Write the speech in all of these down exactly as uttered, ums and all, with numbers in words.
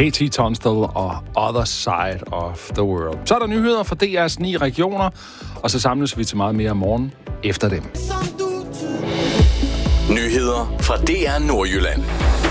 K T Tunstall og Other Side of the World. Så er der nyheder fra D R's ni regioner, og så samles vi til meget mere om morgen efter dem. Nyheder fra D R Nordjylland.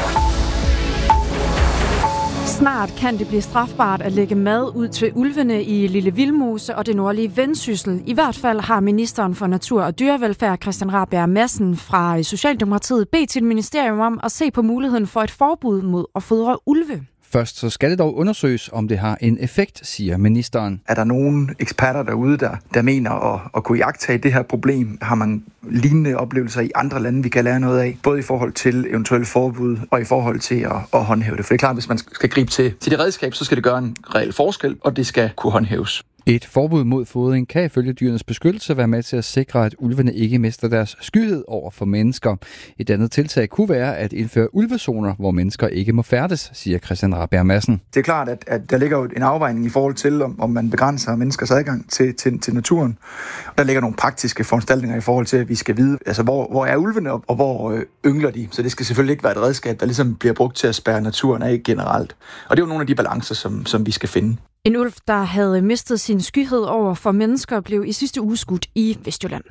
Snart kan det blive strafbart at lægge mad ud til ulvene i Lille Vildmose og det nordlige Vendsyssel. I hvert fald har ministeren for Natur og Dyrevelfærd, Christian Rabjerg Madsen fra Socialdemokratiet, bedt sit ministerium om at se på muligheden for et forbud mod at fodre ulve. Først så skal det dog undersøges, om det har en effekt, siger ministeren. Er der nogle eksperter derude, der, der mener at, at kunne iagttage det her problem? Har man lignende oplevelser i andre lande, vi kan lære noget af? Både i forhold til eventuelle forbud og i forhold til at, at håndhæve det. For det er klart, hvis man skal gribe til, til det redskab, så skal det gøre en reel forskel, og det skal kunne håndhæves. Et forbud mod fodring kan ifølge Dyrenes Beskyttelse være med til at sikre, at ulvene ikke mister deres skyhed over for mennesker. Et andet tiltag kunne være at indføre ulvezoner, hvor mennesker ikke må færdes, siger Christian Rabjerg Madsen. Det er klart, at, at der ligger jo en afvejning i forhold til, om, om man begrænser menneskers adgang til, til, til naturen. Der ligger nogle praktiske foranstaltninger i forhold til, at vi skal vide, altså hvor, hvor er ulvene og hvor øh, yngler de. Så det skal selvfølgelig ikke være et redskab, der ligesom bliver brugt til at spærre naturen af generelt. Og det er jo nogle af de balancer, som, som vi skal finde. En ulv, der havde mistet sin skyhed over for mennesker, blev i sidste uge skudt i Vestjylland.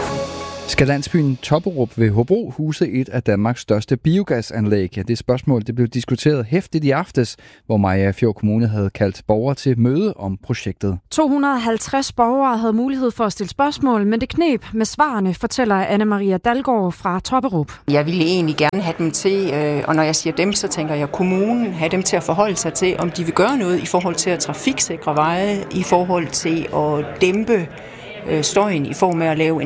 Skal landsbyen Topperup ved Hobro huse et af Danmarks største biogasanlæg? Ja, det spørgsmål det blev diskuteret heftigt i aftes, hvor Mariagerfjord Kommune havde kaldt borgere til møde om projektet. to hundrede og halvtreds borgere havde mulighed for at stille spørgsmål, men det kneb med svarene, fortæller Anna-Maria Dalgaard fra Topperup. Jeg ville egentlig gerne have dem til, og når jeg siger dem, så tænker jeg kommunen, have dem til at forholde sig til, om de vil gøre noget i forhold til at trafiksikre veje, i forhold til at dæmpe støjen i form af at lave en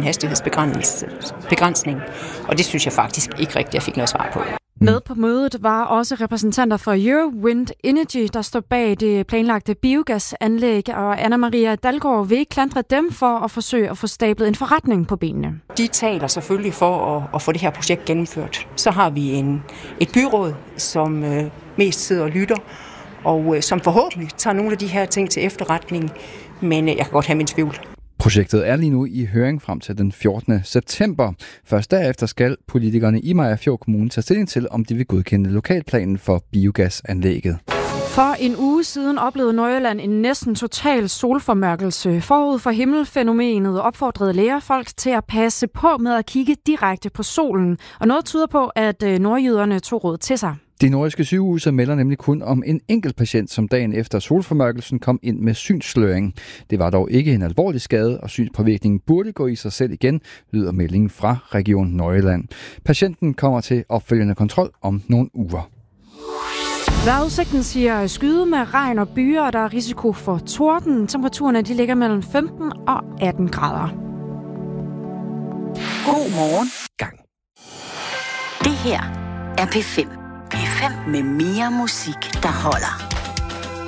hastighedsbegrænsning. Og det synes jeg faktisk ikke rigtigt, jeg fik noget svar på. Med på mødet var også repræsentanter fra Eurowind Energy, der står bag det planlagte biogasanlæg, og Anna-Maria Dalgaard vil ikke klandre dem for at forsøge at få stablet en forretning på benene. De taler selvfølgelig for at, at få det her projekt gennemført. Så har vi en, et byråd, som øh, mest sidder og lytter, og øh, som forhåbentlig tager nogle af de her ting til efterretning, men øh, jeg kan godt have min tvivl. Projektet er lige nu i høring frem til den fjortende september. Først derefter skal politikerne i Mariagerfjord Kommune tage stilling til, om de vil godkende lokalplanen for biogasanlægget. For en uge siden oplevede Nordjylland en næsten total solformørkelse. Forud for himmelfænomenet opfordrede læger folk til at passe på med at kigge direkte på solen. Og noget tyder på, at nordjyderne tog råd til sig. De nordiske sygehuse melder nemlig kun om en enkelt patient, som dagen efter solformørkelsen kom ind med synssløring. Det var dog ikke en alvorlig skade, og synspåvirkningen burde gå i sig selv igen, lyder meldingen fra Region Nordjylland. Patienten kommer til opfølgende kontrol om nogle uger. Vejrudsigten siger skyde med regn og byer, og der er risiko for torden. Temperaturerne de ligger mellem femten og atten grader. God morgen gang. Det her er P fem. P fem med mere musik, der holder.